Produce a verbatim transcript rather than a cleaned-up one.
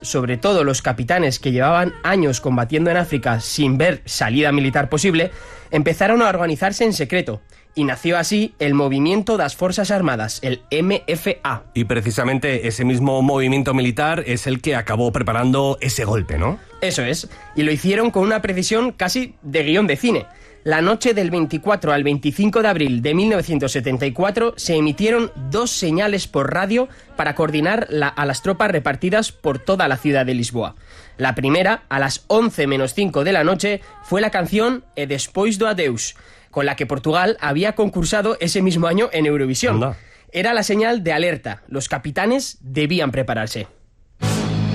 sobre todo los capitanes que llevaban años combatiendo en África sin ver salida militar posible, empezaron a organizarse en secreto. Y nació así el Movimiento das Forças Armadas, el M F A. Y precisamente ese mismo movimiento militar es el que acabó preparando ese golpe, ¿no? Eso es, y lo hicieron con una precisión casi de guión de cine. La noche del veinticuatro al veinticinco de abril de mil novecientos setenta y cuatro se emitieron dos señales por radio para coordinar la, a las tropas repartidas por toda la ciudad de Lisboa. La primera, a las once menos cinco de la noche, fue la canción E Despois do Adeus, con la que Portugal había concursado ese mismo año en Eurovisión. Anda. Era la señal de alerta. Los capitanes debían prepararse.